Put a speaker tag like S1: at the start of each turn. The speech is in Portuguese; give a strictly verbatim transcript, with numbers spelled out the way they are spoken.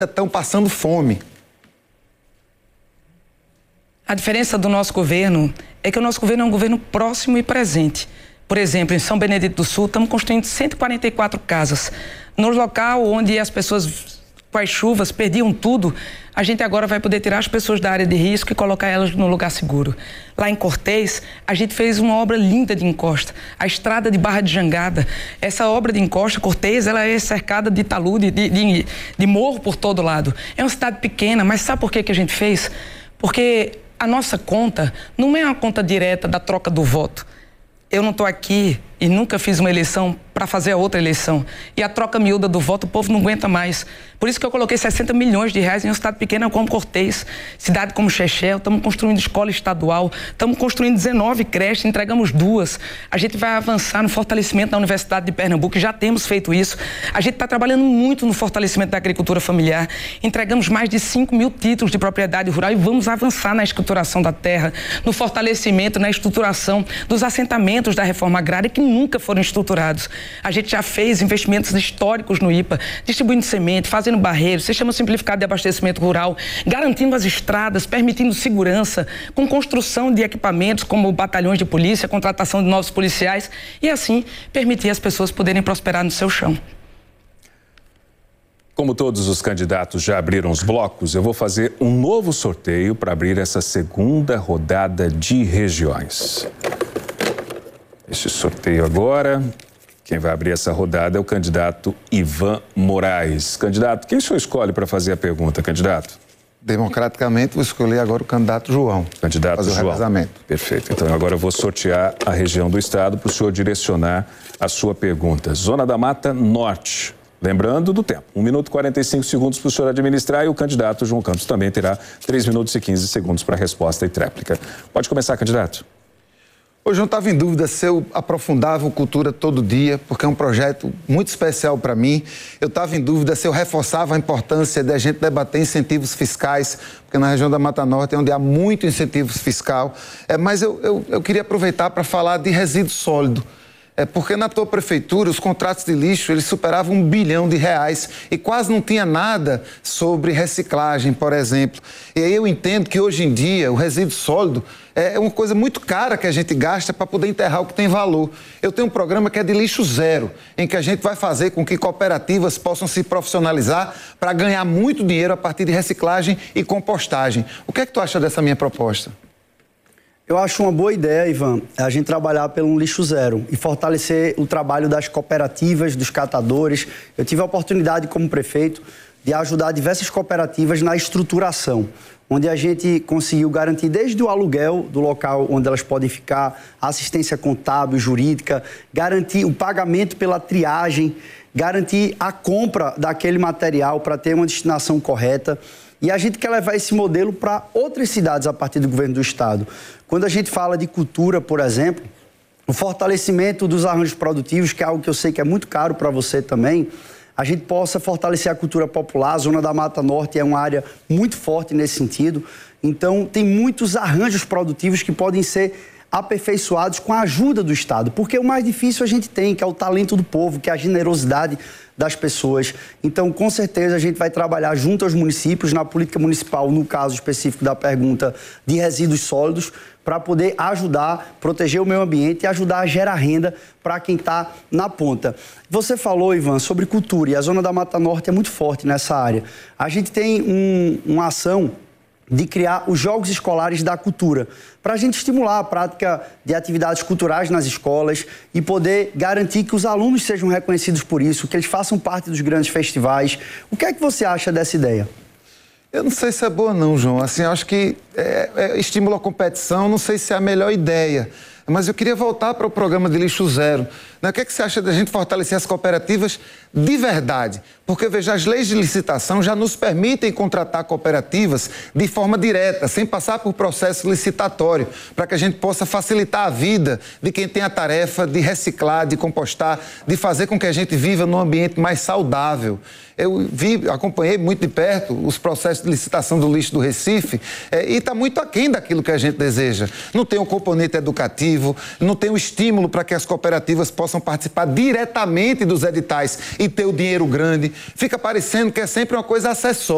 S1: estão passando fome.
S2: A diferença do nosso governo é que o nosso governo é um governo próximo e presente. Por exemplo, em São Benedito do Sul, estamos construindo cento e quarenta e quatro casas. No local onde as pessoas, com as chuvas, perdiam tudo, a gente agora vai poder tirar as pessoas da área de risco e colocar elas no lugar seguro. Lá em Cortês, a gente fez uma obra linda de encosta, a estrada de Barra de Jangada. Essa obra de encosta, Cortês, ela é cercada de talude, de, de, de morro por todo lado. É uma cidade pequena, mas sabe por que que a gente fez? Porque a nossa conta não é uma conta direta da troca do voto. Eu não estou aqui e nunca fiz uma eleição para fazer a outra eleição. E a troca miúda do voto, o povo não aguenta mais. Por isso que eu coloquei sessenta milhões de reais em uma cidade pequena como Cortês, cidade como Chechel. Estamos construindo escola estadual, estamos construindo dezenove creches, entregamos duas. A gente vai avançar no fortalecimento da Universidade de Pernambuco, já temos feito isso. A gente está trabalhando muito no fortalecimento da agricultura familiar. Entregamos mais de cinco mil títulos de propriedade rural e vamos avançar na escrituração da terra, no fortalecimento, na estruturação dos assentamentos da reforma agrária que nunca foram estruturados. A gente já fez investimentos históricos no I P A, distribuindo semente, fazendo barreiros, sistema simplificado de abastecimento rural, garantindo as estradas, permitindo segurança, com construção de equipamentos como batalhões de polícia, contratação de novos policiais e assim permitir as pessoas poderem prosperar no seu chão.
S3: Como todos os candidatos já abriram os blocos, eu vou fazer um novo sorteio para abrir essa segunda rodada de regiões. Esse sorteio agora, quem vai abrir essa rodada é o candidato Ivan Moraes. Candidato, quem o senhor escolhe para fazer a pergunta, candidato?
S1: Democraticamente, vou escolher agora o candidato João.
S3: Candidato
S1: fazer
S3: João.
S1: O revezamento.
S3: Perfeito. Então agora eu vou sortear a região do estado para o senhor direcionar a sua pergunta. Zona da Mata Norte. Lembrando do tempo, um minuto e quarenta e cinco segundos para o senhor administrar e o candidato João Campos também terá três minutos e quinze segundos para resposta e tréplica. Pode começar, candidato.
S1: Hoje eu não estava em dúvida se eu aprofundava o Cultura Todo Dia, porque é um projeto muito especial para mim. Eu estava em dúvida se eu reforçava a importância de a gente debater incentivos fiscais, porque na região da Mata Norte é onde há muito incentivo fiscal. É, mas eu, eu, eu queria aproveitar para falar de resíduo sólido. É porque na tua prefeitura os contratos de lixo eles superavam um bilhão de reais e quase não tinha nada sobre reciclagem, por exemplo. E aí eu entendo que hoje em dia o resíduo sólido é uma coisa muito cara que a gente gasta para poder enterrar o que tem valor. Eu tenho um programa que é de lixo zero, em que a gente vai fazer com que cooperativas possam se profissionalizar para ganhar muito dinheiro a partir de reciclagem e compostagem. O que é que tu acha dessa minha proposta?
S4: Eu acho uma boa ideia, Ivan, a gente trabalhar pelo um lixo zero e fortalecer o trabalho das cooperativas, dos catadores. Eu tive a oportunidade, como prefeito, de ajudar diversas cooperativas na estruturação, onde a gente conseguiu garantir desde o aluguel do local onde elas podem ficar, assistência contábil, jurídica, garantir o pagamento pela triagem, garantir a compra daquele material para ter uma destinação correta. E a gente quer levar esse modelo para outras cidades a partir do governo do estado. Quando a gente fala de cultura, por exemplo, o fortalecimento dos arranjos produtivos, que é algo que eu sei que é muito caro para você também, a gente possa fortalecer a cultura popular. A Zona da Mata Norte é uma área muito forte nesse sentido. Então, tem muitos arranjos produtivos que podem ser aperfeiçoados com a ajuda do Estado, porque o mais difícil a gente tem, que é o talento do povo, que é a generosidade das pessoas. Então, com certeza, a gente vai trabalhar junto aos municípios, na política municipal, no caso específico da pergunta de resíduos sólidos, para poder ajudar, proteger o meio ambiente e ajudar a gerar renda para quem está na ponta. Você falou, Ivan, sobre cultura, e a Zona da Mata Norte é muito forte nessa área. A gente tem um, uma ação de criar os Jogos Escolares da Cultura, para a gente estimular a prática de atividades culturais nas escolas e poder garantir que os alunos sejam reconhecidos por isso, que eles façam parte dos grandes festivais. O que é que você acha dessa ideia?
S1: Eu não sei se é boa não, João. Assim, eu acho que é, é, estimula a competição, não sei se é a melhor ideia. Mas eu queria voltar para o programa de lixo zero. Né? O que é que você acha da gente fortalecer as cooperativas de verdade? Porque, veja, as leis de licitação já nos permitem contratar cooperativas de forma direta, sem passar por processo licitatório, para que a gente possa facilitar a vida de quem tem a tarefa de reciclar, de compostar, de fazer com que a gente viva num ambiente mais saudável. Eu vi, acompanhei muito de perto os processos de licitação do lixo do Recife é, e está muito aquém daquilo que a gente deseja. Não tem um componente educativo, não tem um estímulo para que as cooperativas possam participar diretamente dos editais e ter o dinheiro grande. Fica parecendo que é sempre uma coisa acessória.